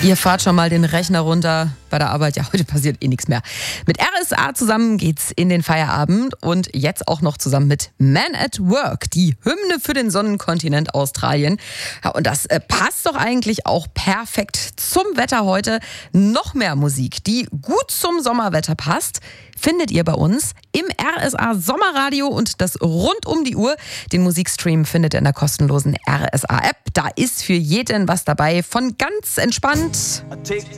Ihr fahrt schon mal den Rechner runter bei der Arbeit. Ja, heute passiert eh nichts mehr. Mit RSA zusammen geht's in den Feierabend und jetzt auch noch zusammen mit Man at Work, die Hymne für den Sonnenkontinent Australien. Ja, und das passt doch eigentlich auch perfekt zum Wetter heute. Noch mehr Musik, die gut zum Sommerwetter passt, findet ihr bei uns im RSA Sommerradio und das rund um die Uhr. Den Musikstream findet ihr in der kostenlosen RSA-App. Da ist für jeden was dabei, von ganz entspannt